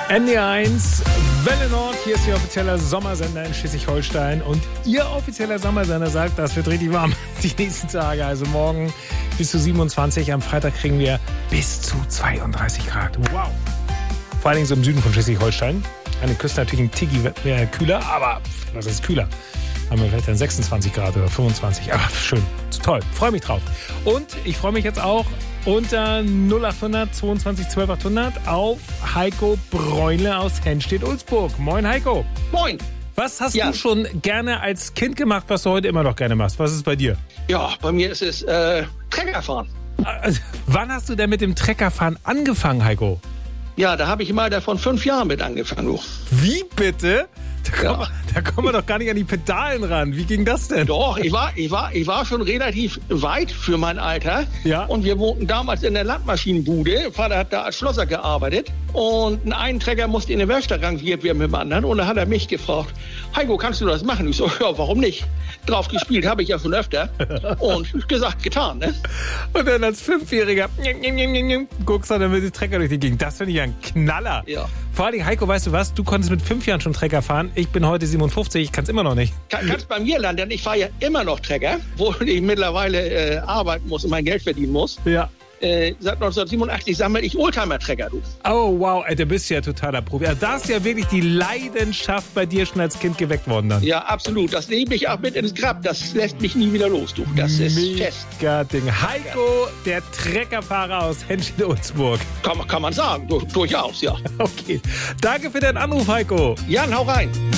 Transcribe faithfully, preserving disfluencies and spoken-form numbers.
N D eins, Welle Nord, hier ist Ihr offizieller Sommersender in Schleswig-Holstein. Und Ihr offizieller Sommersender sagt, das wird richtig warm die nächsten Tage. Also morgen bis zu siebenundzwanzig, am Freitag kriegen wir bis zu zweiunddreißig Grad. Wow! Vor allen Dingen so im Süden von Schleswig-Holstein. An den Küsten natürlich ein Tiggi äh, kühler, aber was ist kühler? Haben wir vielleicht dann sechsundzwanzig Grad oder fünfundzwanzig. Aber schön, toll, freue mich drauf. Und ich freue mich jetzt auch unter null achthundert zweiundzwanzig zwölf achthundert auf Heiko Bräunle aus Henstedt-Ulzburg. Moin Heiko. Moin. Was hast ja. du schon gerne als Kind gemacht, was du heute immer noch gerne machst? Was ist bei dir? Ja, bei mir ist es äh, Treckerfahren. Also, wann hast du denn mit dem Treckerfahren angefangen, Heiko? Ja, da habe ich mal da von fünf Jahren mit angefangen. Wie bitte? Da Ja. kommen, wir, da kommen wir doch gar nicht an die Pedalen ran. Wie ging das denn? Doch, ich war, ich war, ich war schon relativ weit für mein Alter. Ja. Und wir wohnten damals in der Landmaschinenbude. Vater hat da als Schlosser gearbeitet. Und ein Trecker musste in den Werkstatt rangiert werden mit dem anderen. Und da hat er mich gefragt, Heiko, kannst du das machen? Ich so, ja, warum nicht? Drauf gespielt habe ich ja schon öfter. Und gesagt, getan, ne? Und dann als Fünfjähriger guckst du dann mit dem Trecker durch die Gegend. Das finde ich ein Knaller. Ja. Vor allem, Heiko, weißt du was? Du konntest mit fünf Jahren schon Trecker fahren. Ich bin heute siebenundfünfzig, ich kann es immer noch nicht. Kann, kannst bei mir lernen, denn ich fahre ja immer noch Trecker, wo ich mittlerweile äh, arbeiten muss und mein Geld verdienen muss. Ja. Äh, seit neunzehnhundertsiebenundachtzig sammle ich Oldtimer-Trecker, du. Oh, wow, ey, du bist ja totaler Profi. Also da ist ja wirklich die Leidenschaft bei dir schon als Kind geweckt worden dann. Ja, absolut. Das nehme ich auch mit ins Grab. Das lässt mich nie wieder los, du. Das ist fest. Mega Ding. Heiko, der Treckerfahrer aus Henstedt-Ulzburg. Kann, kann man sagen, du, durchaus, ja. Okay. Danke für deinen Anruf, Heiko. Jan, hau rein.